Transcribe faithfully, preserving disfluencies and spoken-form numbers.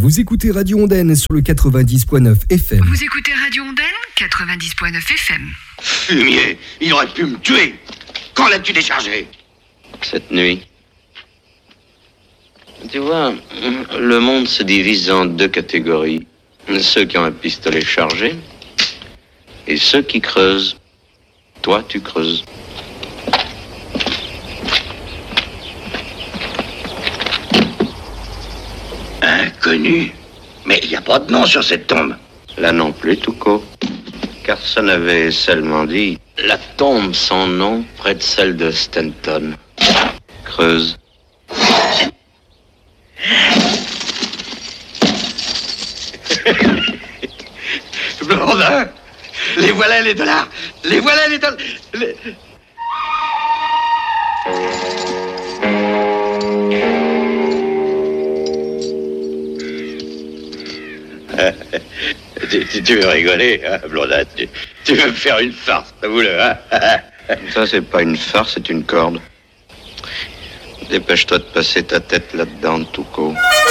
Vous écoutez Radio Ondaine sur le quatre-vingt-dix point neuf F M. Vous écoutez Radio Ondaine, quatre-vingt-dix point neuf F M. Fumier, il aurait pu me tuer. Quand l'as-tu déchargé? Cette nuit. Tu vois, le monde se divise en deux catégories. Ceux qui ont un pistolet chargé et ceux qui creusent. Toi, tu creuses. Inconnu. Mais il n'y a pas de nom sur cette tombe. Là non plus, Touko. Carson avait seulement dit la tombe sans nom près de celle de Stanton. Creuse. Blondin, les voilà les dollars. Les voilà les dollars. Les... tu, tu, tu veux rigoler, hein, Blondin, tu, tu veux me faire une farce, t'avoue-le, hein. Ça, c'est pas une farce, c'est une corde. Dépêche-toi de passer ta tête là-dedans, Touko.